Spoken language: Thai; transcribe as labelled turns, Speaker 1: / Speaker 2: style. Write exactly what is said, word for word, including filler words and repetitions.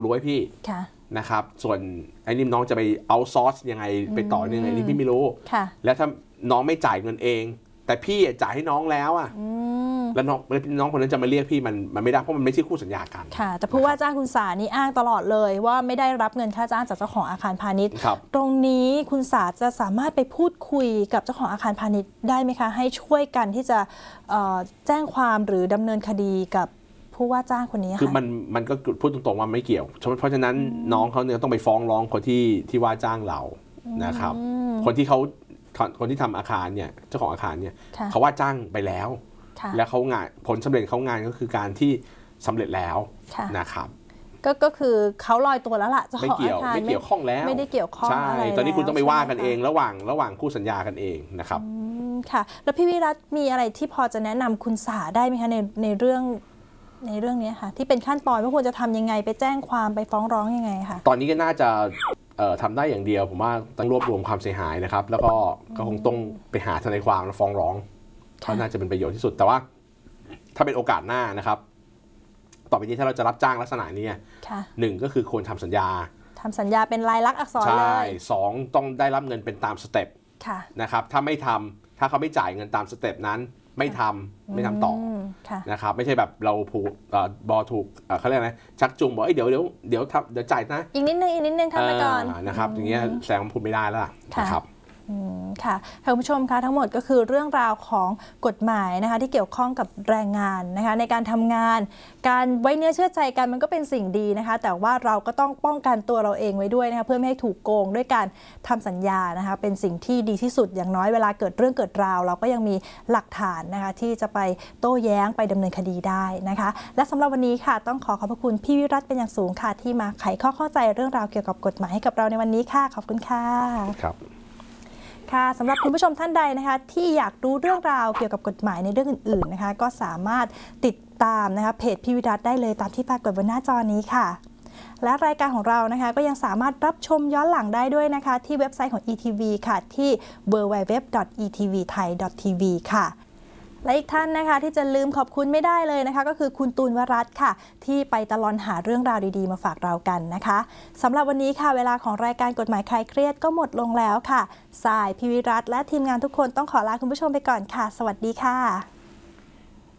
Speaker 1: รู้ไว้พี่นะครับส่วนไอ้นี่น้องจะไปเอาซอร์สยังไงไปต่อยังไงนี่พี่ไม่รู้แล้วถ้าน้องไม่จ่ายเงินเองแต่พี่จ่ายให้น้องแล้วอ่ะแล้วน้องน้องคนนั้นจะมาเรียกพี่มันมันไม่ได้เพราะมันไม่ใช่คู่สัญญากัน
Speaker 2: ค่ะแต่ผู้ว่าจ้างคุณสานี่อ้างตลอดเลยว่าไม่ได้รับเงินค่าจ้างจากเจ้าของอาคารพาณิชย์ตรงนี้คุณสาจะสามารถไปพูดคุยกับเจ้าของอาคารพาณิชย์ได้ไหมคะให้ช่วยกันที่จะแจ้งความหรือดำเนินคดีกับผู้ว่าจ้างคนนี้
Speaker 1: คือมันมันก็พูดตรงๆว่าไม่เกี่ยวเพราะฉะนั้นน้องเขาเนี่ยต้องไปฟ้องร้องคนที่ที่ว่าจ้างเรานะครับคนที่เขาคนที่ทำอาคารเนี่ยเจ้าของอาคารเนี่ยเขาว่าจ้างไปแล้วแล้วเขางานผลสำเร็จเขางานก็คือการที่สำเร็จแล้วนะครับ
Speaker 2: ก็ก็คือเขาลอยตัวแล้วล่ะเจ้าของอาคาร
Speaker 1: ไม่เกี่ยวข้องแล้ว
Speaker 2: ไม่ได้เกี่ยวข้อง
Speaker 1: ใช่ตอนนี้คุณต้องไปว่ากันเองระหว่างระหว่างคู่สัญญากันเองนะครับ
Speaker 2: ค่ะแล้วพี่วิรัตมีอะไรที่พอจะแนะนำคุณสาได้ไหมคะในในเรื่องในเรื่องนี้ค่ะที่เป็นขั้นตอนว่าควรจะทำยังไงไปแจ้งความไปฟ้องร้องยังไงค่ะ
Speaker 1: ตอนนี้ก็น่าจะทำได้อย่างเดียวผมว่าต้องรวบรวมความเสียหายนะครับแล้วก็ก็คงต้องไปหาทนายความแล้วฟ้องร้องก็น่าจะเป็นประโยชน์ที่สุดแต่ว่าถ้าเป็นโอกาสหน้านะครับต่อไปนี้ถ้าเราจะรับจ้างลักษณะนี้หนึ่งก็คือควรทำสัญญา
Speaker 2: ทำสัญญาเป็นลายลักษณ์อักษรเลย
Speaker 1: ใช่สองต้องได้รับเงินเป็นตามสเต็ปนะครับถ้าไม่ทำถ้าเขาไม่จ่ายเงินตามสเต็ปนั้นไม่ทำไม่ทำต่อนะครับไม่ใช่แบบเราผูกบอถูกเขาเรียกอะไรชักจูงบอกเดี๋ยวเดี๋ยวเดี๋ยวทำเดี๋ยวจ่ายนะ
Speaker 2: อีกนิดนึงอีกนิดนึงทำไปก่อน
Speaker 1: นะครับอย่างเงี้ยแสดงว่าพูดไม่ได้แล้วนะครับ
Speaker 2: ค่ะท่านผู้ชมคะทั้งหมดก็คือเรื่องราวของกฎหมายนะคะที่เกี่ยวข้องกับแรงงานนะคะในการทำงานการไว้เนื้อเชื่อใจกันมันก็เป็นสิ่งดีนะคะแต่ว่าเราก็ต้องป้องกันตัวเราเองไว้ด้วยนะคะเพื่อไม่ให้ถูกโกงด้วยการทำสัญญานะคะเป็นสิ่งที่ดีที่สุดอย่างน้อยเวลาเกิดเรื่องเกิดราวเราก็ยังมีหลักฐานนะคะที่จะไปโต้แย้งไปดำเนินคดีได้นะคะและสำหรับวันนี้ค่ะต้องขอขอบพระคุณพี่วิรัตเป็นอย่างสูงค่ะที่มาไขข้อเข้าใจเรื่องราวเกี่ยวกับกฎหมายให้กับเราในวันนี้ค่ะขอบคุณค่ะ
Speaker 1: ครับ
Speaker 2: ค่ะสำหรับคุณผู้ชมท่านใดนะคะที่อยากรู้เรื่องราวเกี่ยวกับกฎหมายในเรื่องอื่นๆนะคะก็สามารถติดตามนะคะเพจพี่วิรัตได้เลยตามที่ปรากฏบนหน้าจอนี้ค่ะและรายการของเรานะคะก็ยังสามารถรับชมย้อนหลังได้ด้วยนะคะที่เว็บไซต์ของ อี ที วี ค่ะที่ ดับเบิลยู ดับเบิลยู ดับเบิลยู ดอท อี ที วี ไทย ดอท ที วี ค่ะและอีกท่านนะคะที่จะลืมขอบคุณไม่ได้เลยนะคะก็คือคุณตูนวรัตน์ค่ะที่ไปตลอดหาเรื่องราวดีๆมาฝากเรากันนะคะสำหรับวันนี้ค่ะเวลาของรายการกฎหมายคลายเครียดก็หมดลงแล้วค่ะสายพี่วิรัตน์และทีมงานทุกคนต้องขอลาคุณผู้ชมไปก่อนค่ะสวัสดีค่ะ